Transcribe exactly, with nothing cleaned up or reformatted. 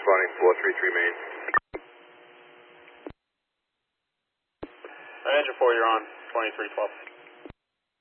responding four three three main. Engine four, you're on, twenty-three twelve.